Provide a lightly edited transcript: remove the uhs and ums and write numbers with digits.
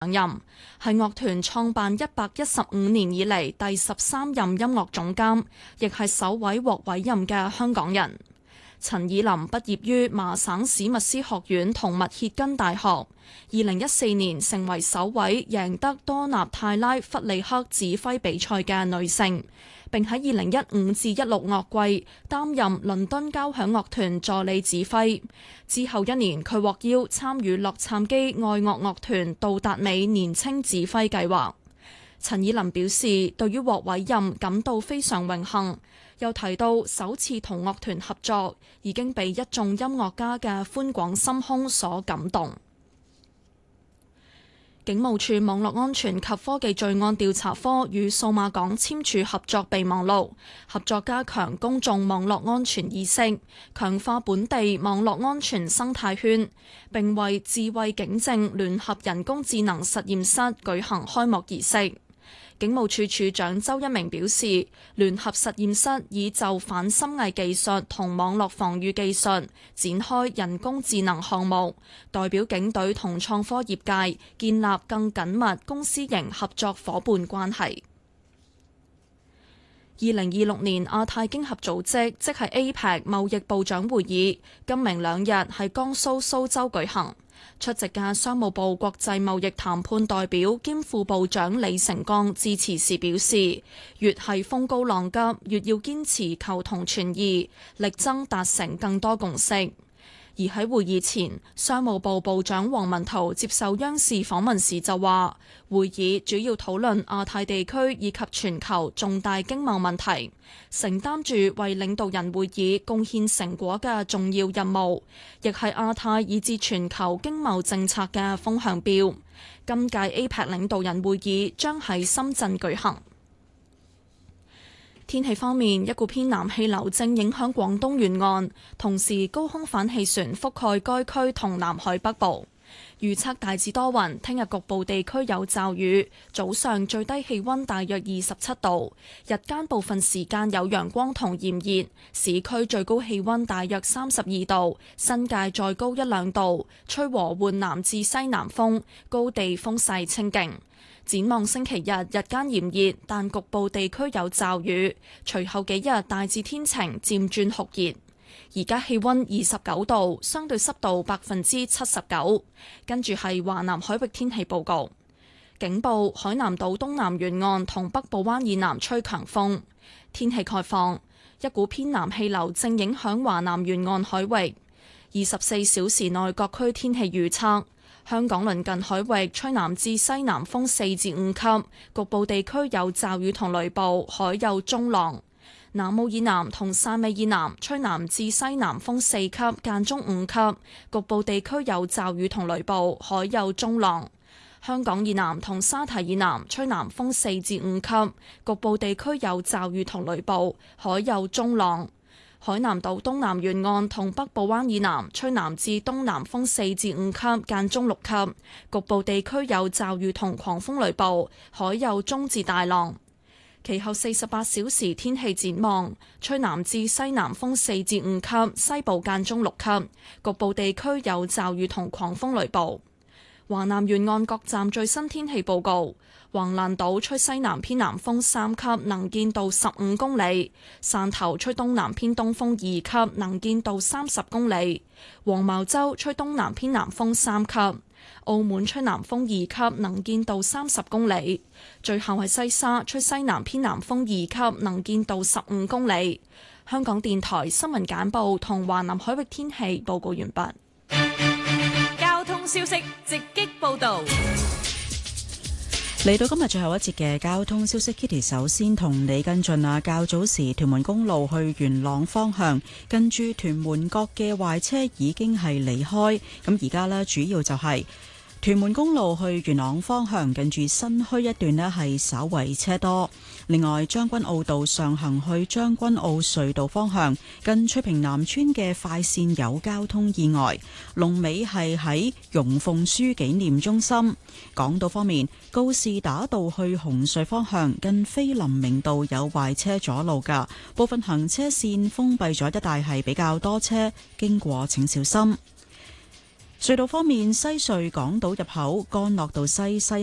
上任，係樂團創辦115年以嚟第13任音樂總監，亦係首位獲委任嘅香港人。陳以琳畢業於麻省史密斯學院同密歇根大學，2014年成為首位贏得多納泰拉弗里克指揮比賽嘅女性，並喺2015至16樂季擔任倫敦交響樂團助理指揮。之後一年，佢獲邀參與洛杉磯愛樂樂團杜達美年青指揮計劃。陳以琳表示，對於獲委任感到非常榮幸，又提到首次同樂團合作已經被一眾音樂家嘅寬廣心胸所感動。警務處網絡安全及科技罪案調查科與數碼港簽署合作備忘錄，合作加強公眾網絡安全意識，強化本地網絡安全生態圈，並為智慧警政聯合人工智能實驗室舉行開幕儀式。警務處處長周一鳴表示，聯合實驗室已就反深偽技術同網絡防禦技術展開人工智能項目，代表警隊同創科業界建立更緊密公私營合作夥伴關係。2026年亞太經合組織即係 APEC 貿易部長會議，今明兩日喺江蘇蘇州舉行。出席嘅商務部國際貿易談判代表兼副部長李成鋼致辭時表示，越係風高浪急，越要堅持求同存異，力爭達成更多共識。而喺會議前，商務部部長王文濤接受央視訪問時就話，會議主要討論亞太地區以及全球重大經貿問題，承擔住為領導人會議貢獻成果嘅重要任務，亦係亞太以至全球經貿政策嘅風向標。今屆 APEC 領導人會議將喺深圳舉行。天氣方面，一股偏南氣流正影響廣東沿岸，同時高空反氣旋覆蓋該區同南海北部。預測大致多雲，聽日局部地區有驟雨，早上最低氣溫大約27度，日間部分時間有陽光同炎熱，市區最高氣溫大約32度，新界再高1-2度，吹和緩南至西南風，高地風勢清勁。展望星期日，日間炎熱，但局部地區有驟雨。隨後幾日大致天晴，漸轉酷熱。而家氣溫29度，相對濕度79%。跟住係華南海域天氣報告，警報：海南島東南沿岸同北部灣以南吹強風。天氣概況：一股偏南氣流正影響華南沿岸海域。24小時內各區天氣預測。香港鄰近海域吹南至西南風4至5級，局部地區有驟雨同雷暴，海有中浪。南澳以南同汕尾以南吹南至西南風4級，間中5級，局部地區有驟雨同雷暴，海有中浪。香港以南同沙堤以南吹南風4至5級，局部地區有驟雨同雷暴，海有中浪。海南島東南沿岸同北部灣以南吹南至東南風4至5級，間中6級，局部地區有驟雨同狂風雷暴，海有中至大浪。其後48小時天氣展望：吹南至西南風4至5級，西部間中6級，局部地區有驟雨同狂風雷暴。華南沿岸各站最新天氣報告：橫瀾島吹西南偏南風3級，能見度15公里；汕頭吹東南偏東風2級，能見度30公里；黃茅洲吹東南偏南風3級；澳門吹南風2級，能見度30公里；最後係西沙吹西南偏南風2級，能見度15公里。香港電台新聞簡報同華南海域天氣報告完畢。 交通消息直擊報道。 嚟到今日最後一節嘅交通消息 ，Kitty 首先同你跟進啊。較早時屯門公路去元朗方向，近住屯門角嘅壞車已經係離開，咁而家呢，主要就係屯門公路去元朗方向，近住新墟一段呢係稍為車多。另外，將軍澳道上行去將軍澳隧道方向，近翠屏南村嘅快線有交通意外，龍尾係喺容鳳書紀念中心。港島方面，告士打道去紅隧方向，近菲林明道有壞車阻路㗎，部分行車線封閉咗，一帶係比較多車經過，請小心。 隧道方面，西隧港島入口干諾道西